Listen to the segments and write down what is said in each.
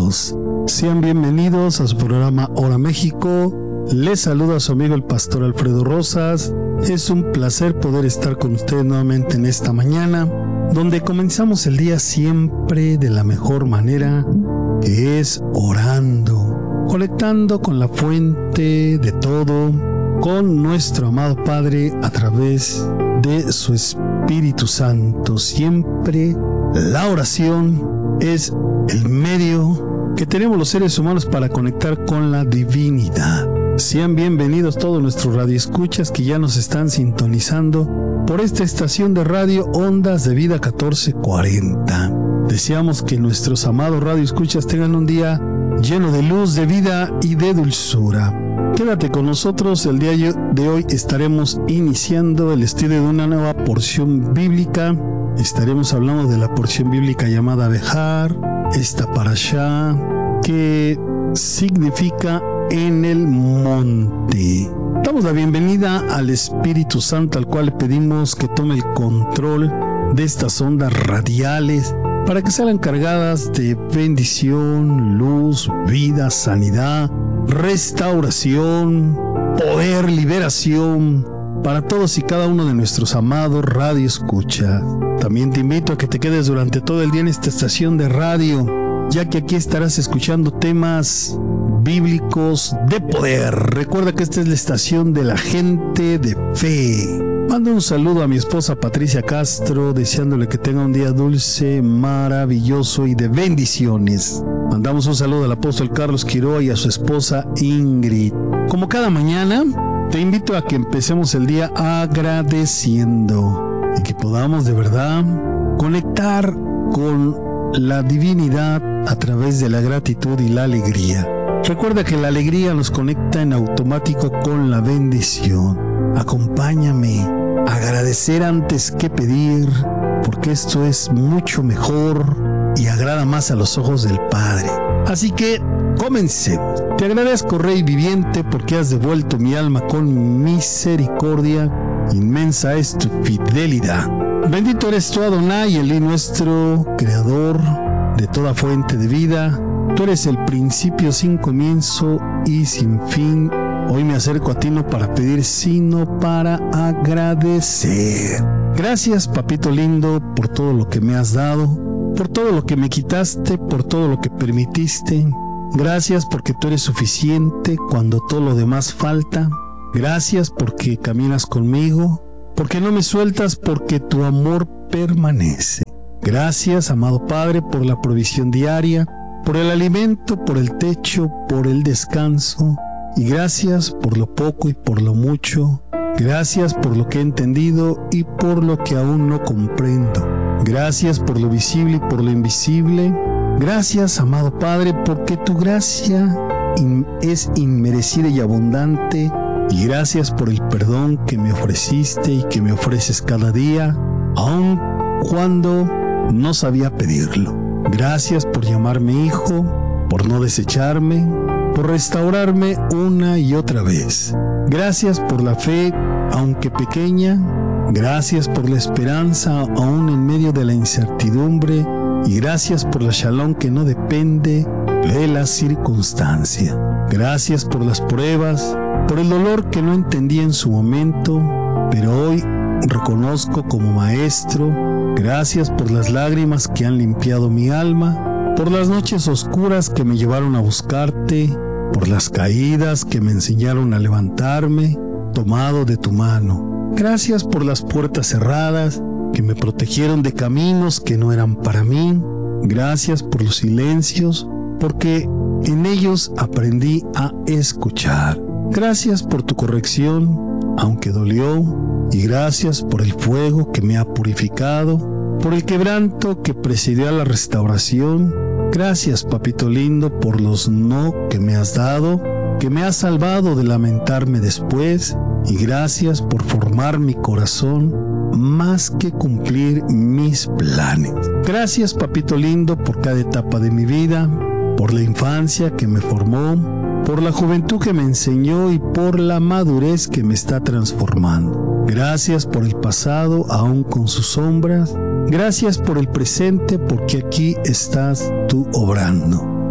todos. Sean bienvenidos a su programa Hora México. Les saluda su amigo el pastor Alfredo Rosas. Es un placer poder estar con ustedes nuevamente en esta mañana, donde comenzamos el día siempre de la mejor manera, que es orando, conectando con la fuente de todo, con nuestro amado Padre a través de su Espíritu Santo. Siempre la oración es el medio que tenemos los seres humanos para conectar con la divinidad. Sean bienvenidos todos nuestros radioescuchas que ya nos están sintonizando por esta estación de radio Ondas de Vida 1440. Deseamos que nuestros amados radioescuchas tengan un día lleno de luz, de vida y de dulzura. Quédate con nosotros, el día de hoy estaremos iniciando el estudio de una nueva porción bíblica. Estaremos hablando de la porción bíblica llamada Behar, esta parashá que significa en el monte. Damos la bienvenida al Espíritu Santo, al cual le pedimos que tome el control de estas ondas radiales para que sean cargadas de bendición, luz, vida, sanidad, restauración, poder, liberación para todos y cada uno de nuestros amados radioescuchas. También te invito a que te quedes durante todo el día en esta estación de radio, ya que aquí estarás escuchando temas bíblicos de poder. Recuerda que esta es la estación de la gente de fe. Mando un saludo a mi esposa Patricia Castro, deseándole que tenga un día dulce, maravilloso y de bendiciones. Mandamos un saludo al apóstol Carlos Quiroga y a su esposa Ingrid. Como cada mañana, te invito a que empecemos el día agradeciendo y que podamos de verdad conectar con la divinidad a través de la gratitud y la alegría. Recuerda que la alegría nos conecta en automático con la bendición. Acompáñame a agradecer antes que pedir, porque esto es mucho mejor y agrada más a los ojos del Padre. Así que comencemos. Te agradezco, Rey viviente, porque has devuelto mi alma con misericordia. Inmensa es tu fidelidad. Bendito eres tú, Adonai, el nuestro creador de toda fuente de vida. Tú eres el principio sin comienzo y sin fin. Hoy me acerco a ti no para pedir, sino para agradecer. Gracias, papito lindo, por todo lo que me has dado, por todo lo que me quitaste, por todo lo que permitiste. Gracias porque tú eres suficiente cuando todo lo demás falta. Gracias porque caminas conmigo, porque no me sueltas, porque tu amor permanece. Gracias, amado Padre, por la provisión diaria, por el alimento, por el techo, por el descanso. Y gracias por lo poco y por lo mucho. Gracias por lo que he entendido y por lo que aún no comprendo. Gracias por lo visible y por lo invisible. Gracias, amado Padre, porque tu gracia es inmerecida y abundante. Y gracias por el perdón que me ofreciste y que me ofreces cada día, aun cuando no sabía pedirlo. Gracias por llamarme hijo, por no desecharme, por restaurarme una y otra vez. Gracias por la fe, aunque pequeña. Gracias por la esperanza, aún en medio de la incertidumbre. Y gracias por la shalom que no depende de la circunstancia. Gracias por las pruebas, por el dolor que no entendí en su momento, pero hoy reconozco como maestro. Gracias por las lágrimas que han limpiado mi alma, por las noches oscuras que me llevaron a buscarte, por las caídas que me enseñaron a levantarme, tomado de tu mano. Gracias por las puertas cerradas que me protegieron de caminos que no eran para mí. Gracias por los silencios, porque en ellos aprendí a escuchar. Gracias por tu corrección, aunque dolió, y gracias por el fuego que me ha purificado, por el quebranto que presidió a la restauración. Gracias, papito lindo, por los no que me has dado, que me has salvado de lamentarme después, y gracias por formar mi corazón más que cumplir mis planes. Gracias, papito lindo, por cada etapa de mi vida, por la infancia que me formó, por la juventud que me enseñó y por la madurez que me está transformando. Gracias por el pasado, aún con sus sombras. Gracias por el presente, porque aquí estás tú obrando.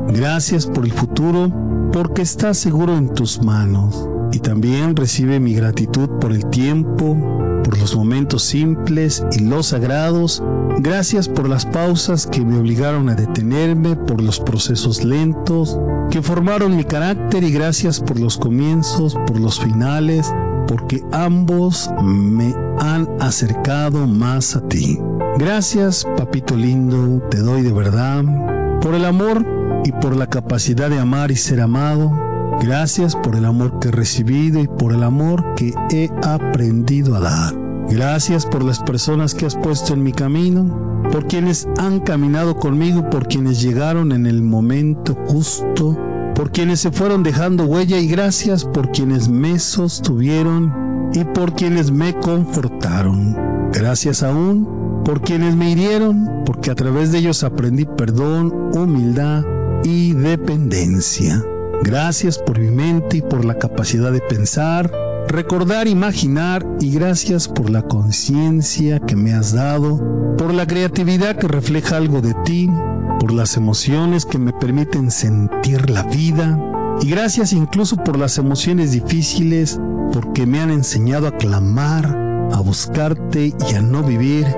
Gracias por el futuro, porque está seguro en tus manos. Y también recibe mi gratitud por el tiempo, por los momentos simples y los sagrados. Gracias por las pausas que me obligaron a detenerme, por los procesos lentos que formaron mi carácter, y gracias por los comienzos, por los finales, porque ambos me han acercado más a ti. Gracias, papito lindo, te doy de verdad, por el amor y por la capacidad de amar y ser amado. Gracias por el amor que he recibido y por el amor que he aprendido a dar. Gracias por las personas que has puesto en mi camino, por quienes han caminado conmigo, por quienes llegaron en el momento justo, por quienes se fueron dejando huella, y gracias por quienes me sostuvieron y por quienes me confortaron. Gracias aún por quienes me hirieron, porque a través de ellos aprendí perdón, humildad y dependencia. Gracias por mi mente y por la capacidad de pensar, recordar, imaginar, y gracias por la conciencia que me has dado, por la creatividad que refleja algo de ti, por las emociones que me permiten sentir la vida, y gracias incluso por las emociones difíciles, porque me han enseñado a clamar, a buscarte y a no vivir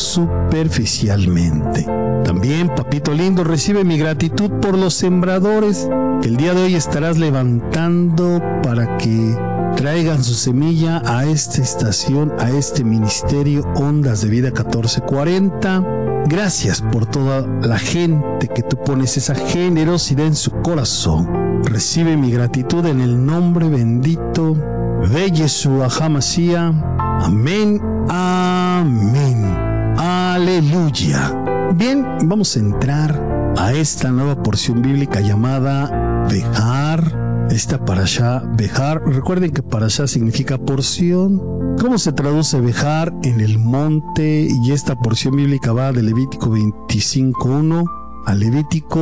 superficialmente. También, papito lindo, recibe mi gratitud por los sembradores que el día de hoy estarás levantando para que traigan su semilla a esta estación, a este ministerio Ondas de Vida 1440. Gracias por toda la gente que tú pones esa generosidad en su corazón. Recibe mi gratitud en el nombre bendito de Yeshua HaMashiach. Amén, amén, aleluya. Bien, vamos a entrar a esta nueva porción bíblica llamada Behar. Esta parashá, Behar, recuerden que parashá significa porción. ¿Cómo se traduce Behar? En el monte. Y esta porción bíblica va de Levítico 25:1 a Levítico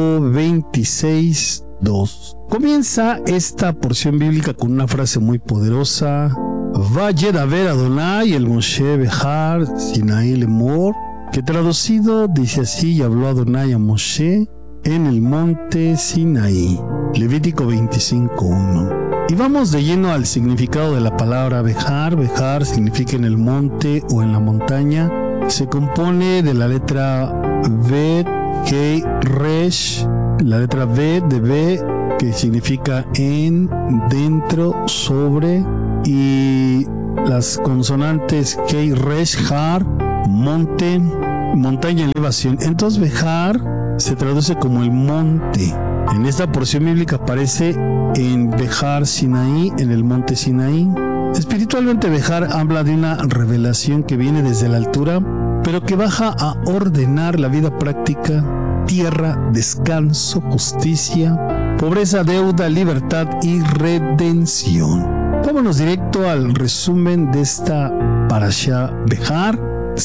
26:2. Comienza esta porción bíblica con una frase muy poderosa: Vayedaber Adonai el Moshe Behar Sinai Lemor, que traducido dice así: y habló Adonai a Moshe en el monte Sinaí. Levítico 25:1. Y vamos de lleno al significado de la palabra Behar. Behar significa en el monte o en la montaña. Se compone de la letra Bet, Kei, Resh, la letra B de B, que significa en, dentro, sobre, y las consonantes Kei, Resh, Har, monte, montaña, elevación. Entonces Behar se traduce como el monte. En esta porción bíblica aparece en Behar Sinaí, en el monte Sinaí. Espiritualmente, Behar habla de una revelación que viene desde la altura, pero que baja a ordenar la vida práctica: tierra, descanso, justicia, pobreza, deuda, libertad y redención. Vámonos directo al resumen de esta parashá Behar.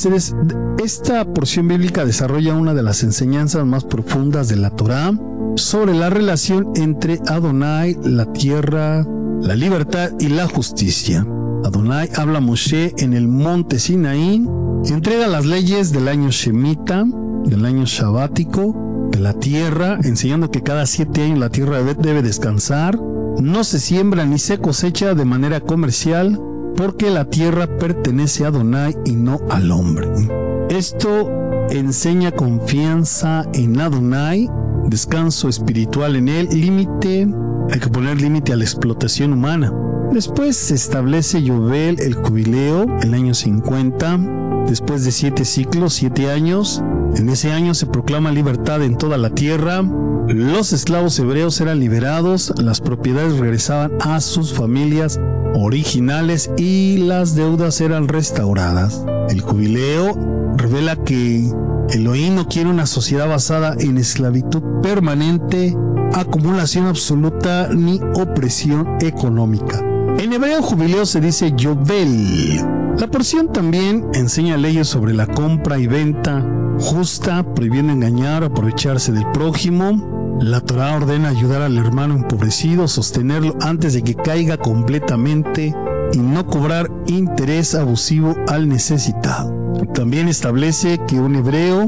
Esta porción bíblica desarrolla una de las enseñanzas más profundas de la Torá sobre la relación entre Adonai, la tierra, la libertad y la justicia. Adonai habla a Moshe en el monte Sinaí, entrega las leyes del año Shemitah, del año sabático, de la tierra, enseñando que cada 7 años la tierra debe descansar, no se siembra ni se cosecha de manera comercial, porque la tierra pertenece a Adonai y no al hombre. Esto enseña confianza en Adonai, descanso espiritual en él, límite, hay que poner límite a la explotación humana. Después se establece Yobel, el jubileo, el año 50, después de 7 ciclos, 7 años. En ese año se proclama libertad en toda la tierra. Los esclavos hebreos eran liberados, las propiedades regresaban a sus familias originales y las deudas eran restauradas. El jubileo revela que Elohim no quiere una sociedad basada en esclavitud permanente, acumulación absoluta ni opresión económica. En hebreo, jubileo se dice Yobel. La porción también enseña leyes sobre la compra y venta justa, prohibiendo engañar o aprovecharse del prójimo. La Torá ordena ayudar al hermano empobrecido, sostenerlo antes de que caiga completamente y no cobrar interés abusivo al necesitado. También establece que un hebreo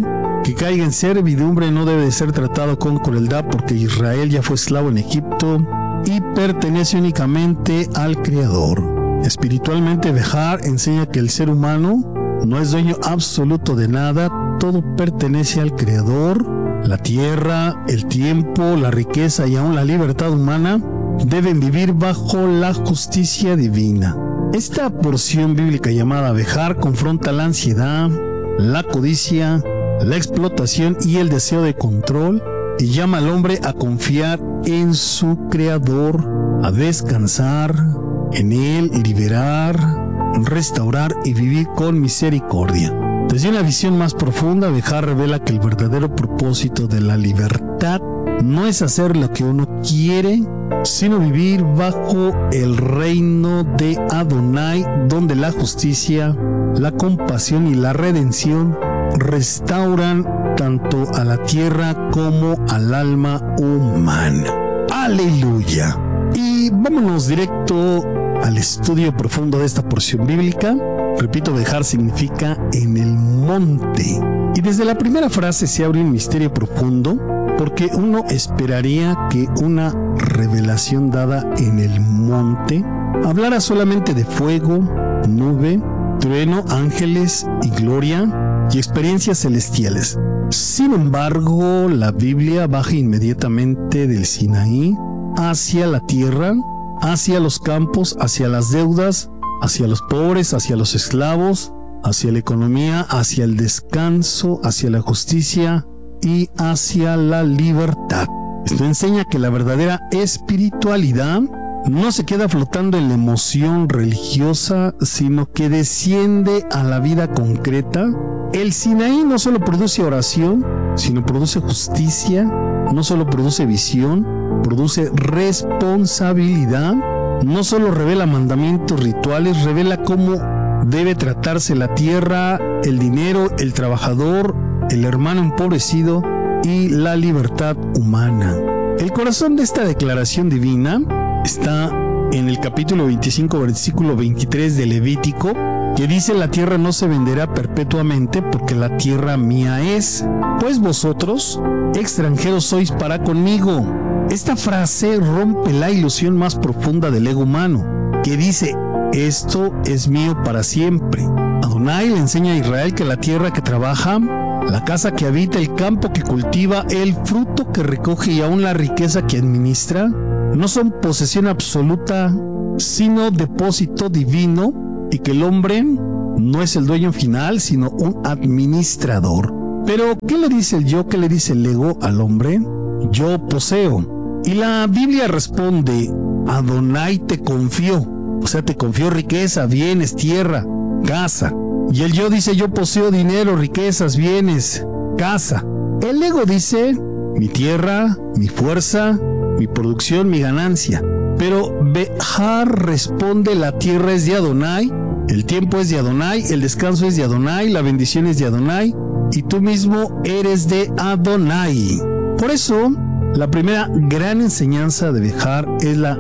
que caiga en servidumbre no debe de ser tratado con crueldad, porque Israel ya fue esclavo en Egipto y pertenece únicamente al Creador. Espiritualmente, Behar enseña que el ser humano no es dueño absoluto de nada, todo pertenece al Creador. La tierra, el tiempo, la riqueza y aún la libertad humana deben vivir bajo la justicia divina. Esta porción bíblica llamada Behar confronta la ansiedad, la codicia, la explotación y el deseo de control, y llama al hombre a confiar en su Creador, a descansar en Él, liberar, restaurar y vivir con misericordia. Desde una visión más profunda, Behar revela que el verdadero propósito de la libertad no es hacer lo que uno quiere, sino vivir bajo el reino de Adonai, donde la justicia, la compasión y la redención restauran tanto a la tierra como al alma humana. ¡Aleluya! Y vámonos directo al estudio profundo de esta porción bíblica. Repito, Behar significa en el monte. Y desde la primera frase se abre un misterio profundo, porque uno esperaría que una revelación dada en el monte hablara solamente de fuego, nube, trueno, ángeles y gloria y experiencias celestiales. Sin embargo, la Biblia baja inmediatamente del Sinaí hacia la tierra, hacia los campos, hacia las deudas, hacia los pobres, hacia los esclavos, hacia la economía, hacia el descanso, hacia la justicia y hacia la libertad. Esto enseña que la verdadera espiritualidad no se queda flotando en la emoción religiosa, sino que desciende a la vida concreta. El Sinaí no solo produce oración, sino produce justicia, no solo produce visión, produce responsabilidad, no solo revela mandamientos rituales, revela cómo debe tratarse la tierra, el dinero, el trabajador, el hermano empobrecido y la libertad humana. El corazón de esta declaración divina está en el capítulo 25, versículo 23 de Levítico, que dice: la tierra no se venderá perpetuamente, porque la tierra mía es, pues vosotros, extranjeros sois para conmigo. Esta frase rompe la ilusión más profunda del ego humano, que dice: esto es mío para siempre. Adonai le enseña a Israel que la tierra que trabaja, la casa que habita, el campo que cultiva, el fruto que recoge y aún la riqueza que administra, no son posesión absoluta, sino depósito divino, y que el hombre no es el dueño final, sino un administrador. Pero, ¿qué le dice el yo? ¿Qué le dice el ego al hombre? Yo poseo. Y la Biblia responde: Adonai te confió. O sea, te confió riqueza, bienes, tierra, casa. Y el yo dice: yo poseo dinero, riquezas, bienes, casa. El ego dice: mi tierra, mi fuerza, mi producción, mi ganancia. Pero Behar responde: la tierra es de Adonai, el tiempo es de Adonai, el descanso es de Adonai, la bendición es de Adonai, y tú mismo eres de Adonai. Por eso, la primera gran enseñanza de Behar es la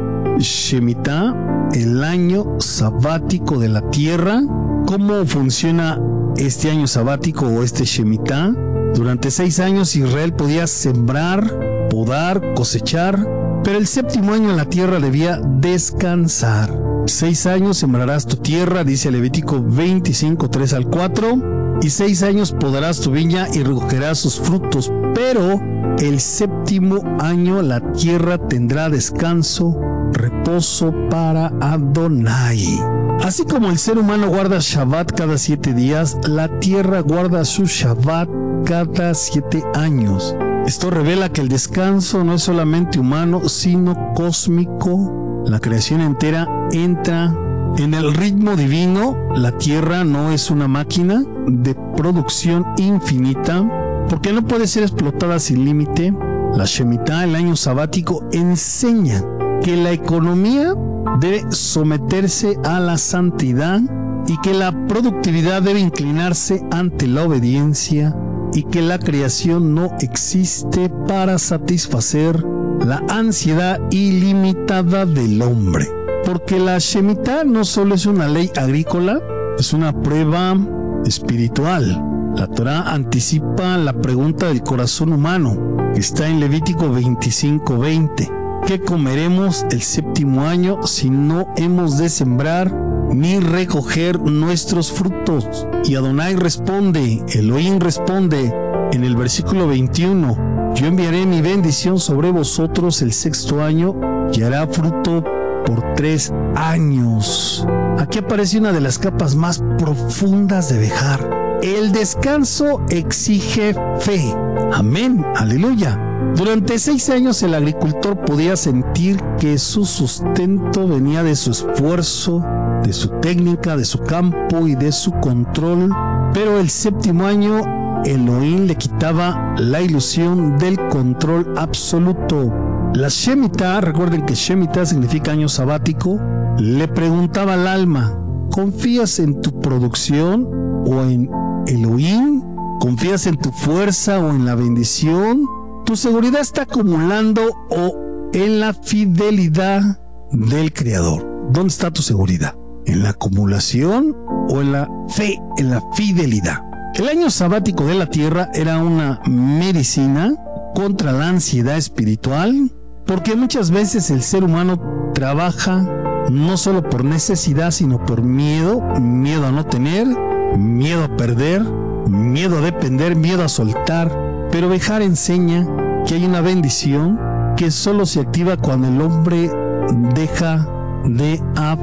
Shemitah, el año sabático de la tierra. ¿Cómo funciona este año sabático o este Shemitah? Durante 6 años Israel podía sembrar, podar, cosechar, pero el 7º año la tierra debía descansar. 6 años sembrarás tu tierra, dice Levítico 25, 3 al 4, y 6 años podarás tu viña y recogerás sus frutos, pero el 7º año la tierra tendrá descanso, reposo para Adonai. Así como el ser humano guarda Shabbat cada 7 días, la tierra guarda su Shabbat cada 7 años. Esto revela que el descanso no es solamente humano, sino cósmico. La creación entera entra en el ritmo divino. La tierra no es una máquina de producción infinita, porque no puede ser explotada sin límite. La Shemitah, el año sabático, enseña que la economía debe someterse a la santidad y que la productividad debe inclinarse ante la obediencia, y que la creación no existe para satisfacer la ansiedad ilimitada del hombre. Porque la Shemitah no solo es una ley agrícola, es una prueba espiritual. La Torá anticipa la pregunta del corazón humano, que está en Levítico 25:20. ¿Qué comeremos el séptimo año si no hemos de sembrar ni recoger nuestros frutos? Y Adonai responde, Elohim responde en el versículo 21, yo enviaré mi bendición sobre vosotros el sexto año y hará fruto por 3 años. Aquí aparece una de las capas más profundas de Bejar. El descanso exige fe. Amén, aleluya. Durante 6 años el agricultor podía sentir que su sustento venía de su esfuerzo, de su técnica, de su campo y de su control, pero el séptimo año Elohim le quitaba la ilusión del control absoluto. La Shemitah, recuerden que Shemitah significa año sabático, le preguntaba al alma, ¿confías en tu producción o en Elohim? ¿Confías en tu fuerza o en la bendición? ¿Tu seguridad está acumulando o en la fidelidad del Creador? ¿Dónde está tu seguridad? ¿En la acumulación o en la fe, en la fidelidad? El año sabático de la tierra era una medicina contra la ansiedad espiritual, porque muchas veces el ser humano trabaja no solo por necesidad, sino por miedo, miedo a no tener, miedo a perder, miedo a depender, miedo a soltar. Pero Bejar enseña que hay una bendición que solo se activa cuando el hombre deja de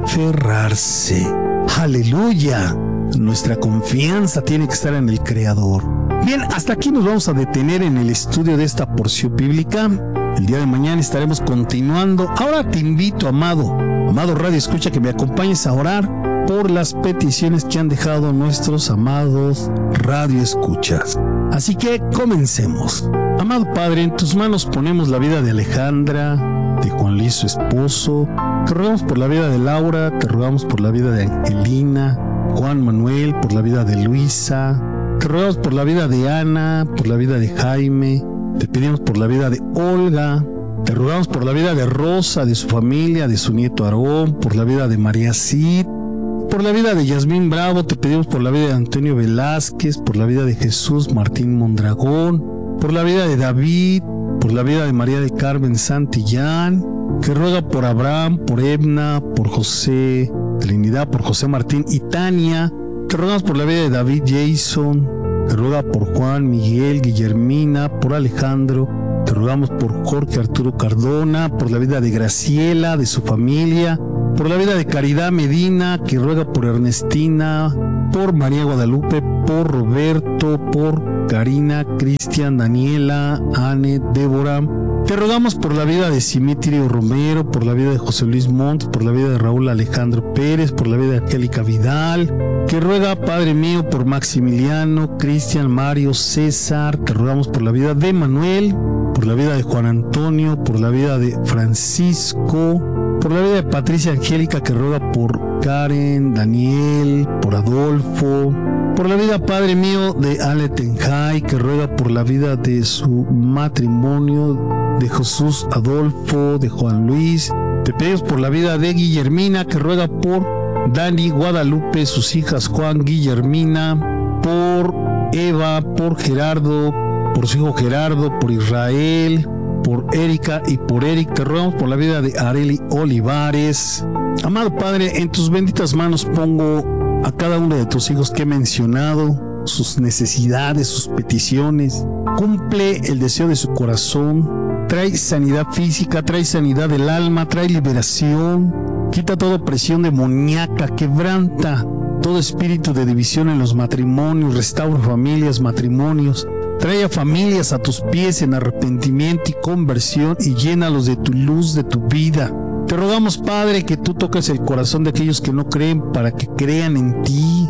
aferrarse. ¡Aleluya! Nuestra confianza tiene que estar en el Creador. Bien, hasta aquí nos vamos a detener en el estudio de esta porción bíblica. El día de mañana estaremos continuando. Ahora te invito, amado Radio Escucha, que me acompañes a orar por las peticiones que han dejado nuestros amados Radio Escuchas. Así que comencemos. Amado Padre, en tus manos ponemos la vida de Alejandra, de Juan Luis, su esposo. Te rogamos por la vida de Laura, te rogamos por la vida de Angelina, Juan Manuel, por la vida de Luisa. Te rogamos por la vida de Ana, por la vida de Jaime. Te pedimos por la vida de Olga. Te rogamos por la vida de Rosa, de su familia, de su nieto Aarón, por la vida de María Cid. Por la vida de Yasmín Bravo, te pedimos por la vida de Antonio Velázquez, por la vida de Jesús Martín Mondragón, por la vida de David, por la vida de María del Carmen Santillán, que ruega por Abraham, por Edna, por José Trinidad, por José Martín y Tania. Te rogamos por la vida de David Jason, te ruega por Juan, Miguel, Guillermina, por Alejandro. Te rogamos por Jorge Arturo Cardona, por la vida de Graciela, de su familia, por la vida de Caridad Medina, que ruega por Ernestina, por María Guadalupe, por Roberto, por Karina, Cristian, Daniela, Anne, Débora. Te rogamos por la vida de Simitrio Romero, por la vida de José Luis Montes, por la vida de Raúl Alejandro Pérez, por la vida de Angélica Vidal, que ruega, Padre mío, por Maximiliano, Cristian, Mario, César. Te rogamos por la vida de Manuel, por la vida de Juan Antonio, por la vida de Francisco, por la vida de Patricia Angélica, que ruega por Karen, Daniel, por Adolfo, por la vida, Padre mío, de Ale Tenjay, que ruega por la vida de su matrimonio, de Jesús Adolfo, de Juan Luis. Te pedimos por la vida de Guillermina, que ruega por Dani Guadalupe, sus hijas Juan, Guillermina, por Eva, por Gerardo, por su hijo Gerardo, por Israel, por Erika y por Eric. Te rogamos por la vida de Areli Olivares. Amado Padre, en tus benditas manos pongo a cada uno de tus hijos que he mencionado, sus necesidades, sus peticiones. Cumple el deseo de su corazón. Trae sanidad física, trae sanidad del alma, trae liberación. Quita toda presión demoníaca, quebranta todo espíritu de división en los matrimonios, restaura familias, matrimonios. Trae a familias a tus pies en arrepentimiento y conversión y llénalos de tu luz, de tu vida. Te rogamos, Padre, que tú toques el corazón de aquellos que no creen para que crean en ti.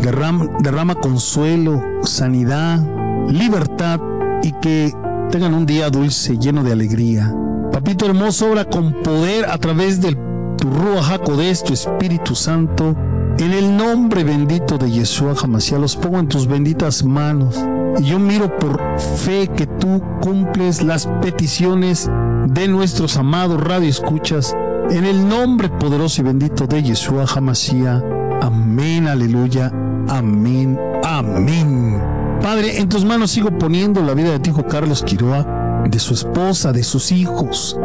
Derrama consuelo, sanidad, libertad y que tengan un día dulce, lleno de alegría. Papito hermoso, obra con poder a través de tu Ruach HaKodesh, tu Espíritu Santo. En el nombre bendito de Yeshua HaMashiach, los pongo en tus benditas manos. Y yo miro por fe que tú cumples las peticiones de nuestros amados radioescuchas. En el nombre poderoso y bendito de Yeshua HaMashiach. Amén, aleluya, amén, amén. Padre, en tus manos sigo poniendo la vida de tu hijo Carlos Quiroa, de su esposa, de sus hijos.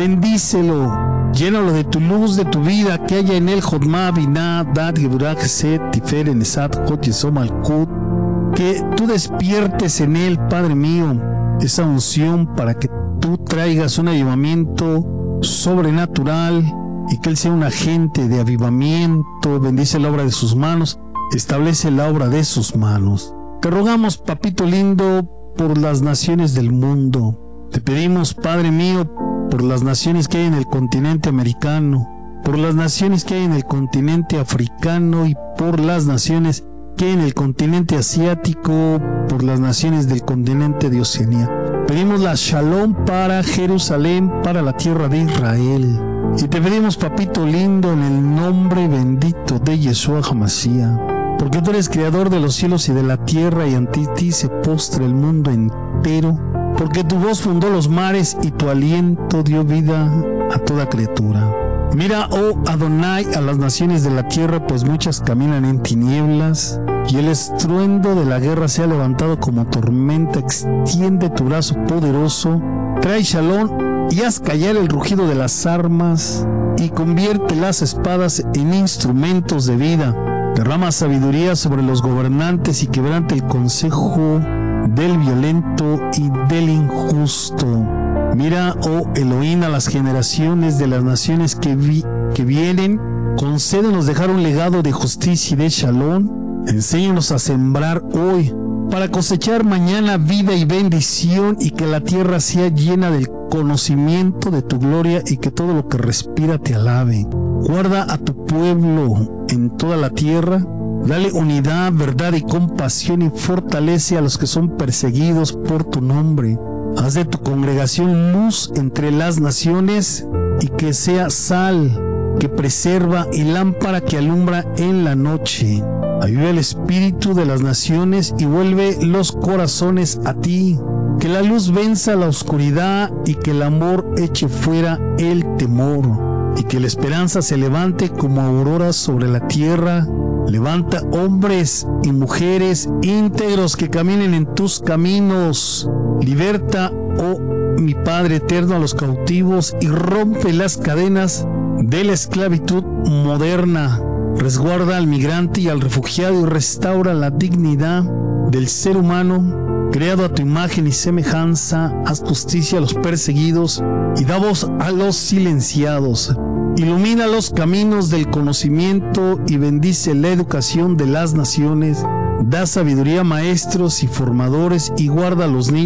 Bendícelo, llénalo de tu luz, de tu vida, que haya en él Jodma, Binah, Dad, Geburah, Geset, Tifer, Nesat, Jot, Yesod, Malkut. Que tú despiertes en él, Padre mío, esa unción para que tú traigas un avivamiento sobrenatural y que él sea un agente de avivamiento. Bendice la obra de sus manos, establece la obra de sus manos. Te rogamos, papito lindo, por las naciones del mundo. Te pedimos, Padre mío, por las naciones que hay en el continente americano, por las naciones que hay en el continente africano y por las naciones que hay en el continente asiático, por las naciones del continente de Oceanía. Pedimos la Shalom para Jerusalén, para la tierra de Israel. Y te pedimos, papito lindo, en el nombre bendito de Yeshua HaMashiach, porque tú eres creador de los cielos y de la tierra, y ante ti se postra el mundo entero, porque tu voz fundó los mares y tu aliento dio vida a toda criatura. Mira, oh Adonai, a las naciones de la tierra, pues muchas caminan en tinieblas, y el estruendo de la guerra se ha levantado como tormenta. Extiende tu brazo poderoso, trae shalom y haz callar el rugido de las armas, y convierte las espadas en instrumentos de vida. Derrama sabiduría sobre los gobernantes y quebrante el consejo del violento y del injusto. Mira, oh Elohim, a las generaciones de las naciones que vienen, concédenos dejar un legado de justicia y de shalom. Enséñanos a sembrar hoy para cosechar mañana vida y bendición, y que la tierra sea llena del conocimiento de tu gloria, y que todo lo que respira te alabe. Guarda a tu pueblo en toda la tierra. Dale unidad, verdad y compasión, y fortalece a los que son perseguidos por tu nombre. Haz de tu congregación luz entre las naciones, y que sea sal que preserva y lámpara que alumbra en la noche. Aviva el espíritu de las naciones y vuelve los corazones a ti. Que la luz venza la oscuridad y que el amor eche fuera el temor. Y que la esperanza se levante como aurora sobre la tierra. Levanta hombres y mujeres íntegros que caminen en tus caminos. Liberta, oh mi Padre eterno, a los cautivos y rompe las cadenas de la esclavitud moderna. Resguarda al migrante y al refugiado y restaura la dignidad del ser humano, creado a tu imagen y semejanza. Haz justicia a los perseguidos y da voz a los silenciados. Ilumina los caminos del conocimiento y bendice la educación de las naciones. Da sabiduría a maestros y formadores y guarda a los niños